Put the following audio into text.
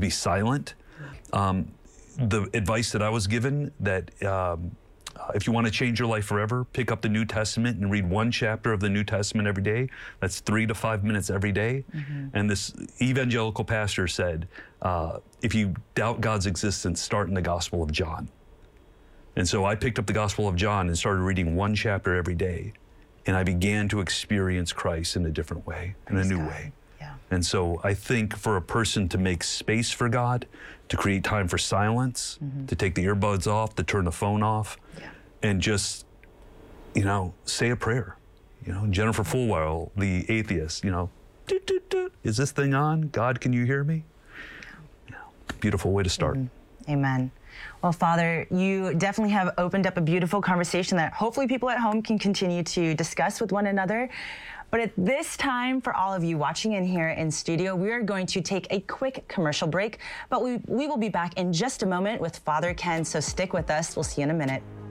be silent. The advice that I was given that if you want to change your life forever, pick up the New Testament and read one chapter of the New Testament every day. That's 3 to 5 minutes every day. And this evangelical pastor said, if you doubt God's existence, start in the Gospel of John. And so I picked up the Gospel of John and started reading one chapter every day. And I began to experience Christ in a different way, in a new way. And so I think for a person to make space for God, to create time for silence, to take the earbuds off, to turn the phone off, and just, say a prayer. Jennifer Fulwell, the atheist, doot, doot, doot. Is this thing on? God, can you hear me? Beautiful way to start. Amen. Well, Father, you definitely have opened up a beautiful conversation that hopefully people at home can continue to discuss with one another. But at this time, for all of you watching in here in studio, we are going to take a quick commercial break, but we will be back in just a moment with Father Ken, so stick with us. We'll see you in a minute.